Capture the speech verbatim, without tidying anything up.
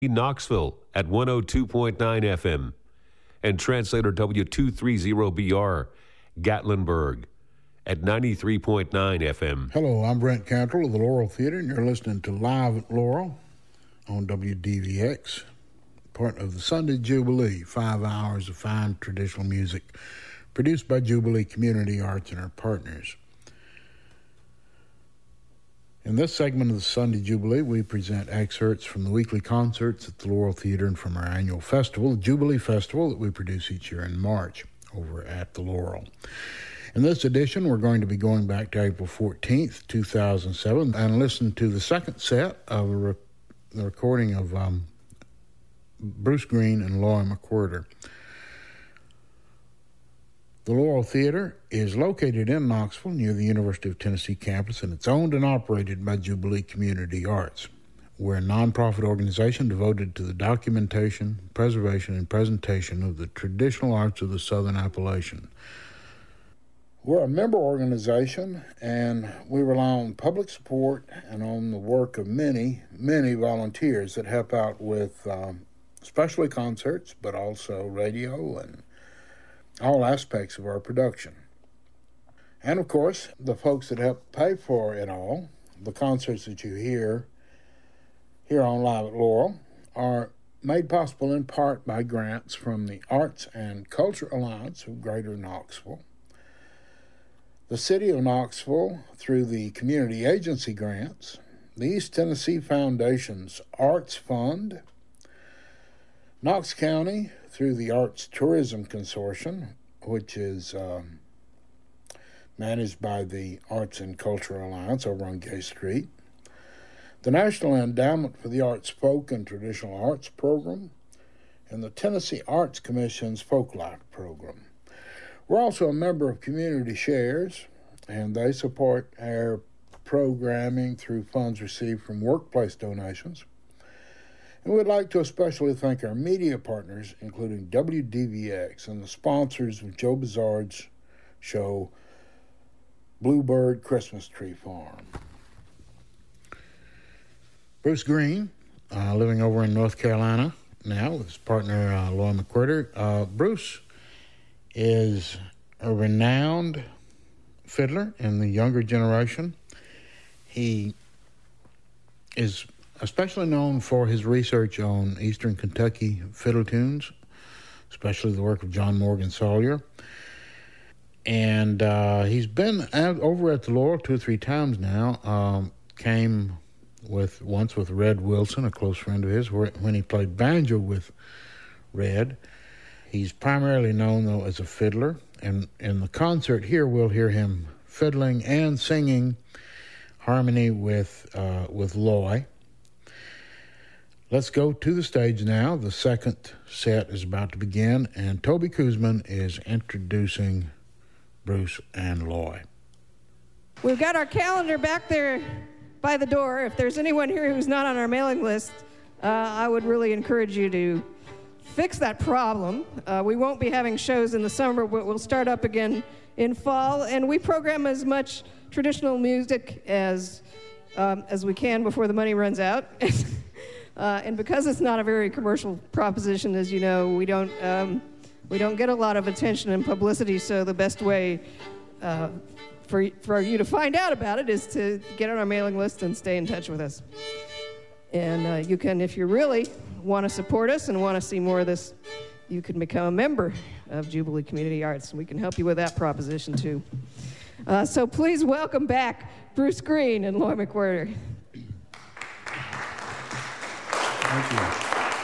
Knoxville at one oh two point nine F M and translator W two thirty B R Gatlinburg at ninety-three point nine F M. Hello, I'm Brent Cantrell of the Laurel Theater, and you're listening to Live at Laurel on W D V X, part of the Sunday Jubilee, five hours of fine traditional music produced by Jubilee Community Arts and our partners. In this segment of the Sunday Jubilee, we present excerpts from the weekly concerts at the Laurel Theater and from our annual festival, the Jubilee Festival, that we produce each year in March over at the Laurel. In this edition, we're going to be going back to April fourteenth, two thousand seven, and listen to the second set of a re- the recording of um, Bruce Green and Loy McWhirter. The Laurel Theater is located in Knoxville near the University of Tennessee campus, and it's owned and operated by Jubilee Community Arts. We're a nonprofit organization devoted to the documentation, preservation, and presentation of the traditional arts of the Southern Appalachian. We're a member organization, and we rely on public support and on the work of many, many volunteers that help out with um, especially concerts, but also radio and all aspects of our production. And of course, the folks that help pay for it all, the concerts that you hear here on Live at Laurel, are made possible in part by grants from the Arts and Culture Alliance of Greater Knoxville, the City of Knoxville through the Community Agency grants, the East Tennessee Foundation's Arts Fund, Knox County through the Arts Tourism Consortium, which is um, managed by the Arts and Culture Alliance over on Gay Street, the National Endowment for the Arts Folk and Traditional Arts Program, and the Tennessee Arts Commission's Folklife Program. We're also a member of Community Shares, and they support our programming through funds received from workplace donations. And we'd like to especially thank our media partners, including W D V X and the sponsors of Joe Bizard's show, Bluebird Christmas Tree Farm. Bruce Green, uh, living over in North Carolina now with his partner, uh, Loy McWhirter. Uh, Bruce is a renowned fiddler in the younger generation. He is especially known for his research on Eastern Kentucky fiddle tunes, especially the work of John Morgan Sawyer. And uh, he's been out, over at the Laurel two or three times now. Um, came with once with Red Wilson, a close friend of his, where, when he played banjo with Red. He's primarily known, though, as a fiddler. And in the concert here, we'll hear him fiddling and singing harmony with uh, with Loy. Let's go to the stage now. The second set is about to begin, and Toby Kuzman is introducing Bruce and Loy. We've got our calendar back there by the door. If there's anyone here who's not on our mailing list, uh, I would really encourage you to fix that problem. Uh, we won't be having shows in the summer, but we'll start up again in fall, and we program as much traditional music as um, as we can before the money runs out. Uh, and because it's not a very commercial proposition, as you know, we don't um, we don't get a lot of attention and publicity. So the best way uh, for for you to find out about it is to get on our mailing list and stay in touch with us. And uh, you can, if you really want to support us and want to see more of this, you can become a member of Jubilee Community Arts, and we can help you with that proposition too. Uh, so please welcome back Bruce Green and Loy McWhirter. Thank you.